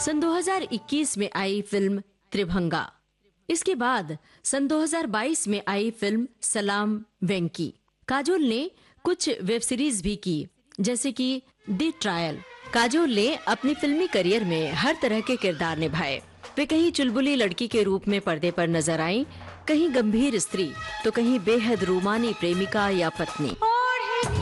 सन 2021 में आई फिल्म त्रिभंगा। इसके बाद सन 2022 में आई फिल्म सलाम वेंकी। काजोल ने कुछ वेब सीरीज भी की, जैसे कि द ट्रायल। काजोल ने अपनी फिल्मी करियर में हर तरह के किरदार निभाए। वे कहीं चुलबुली लड़की के रूप में पर्दे पर नजर आईं, कहीं गंभीर स्त्री, तो कहीं बेहद रूमानी प्रेमिका या पत्नी।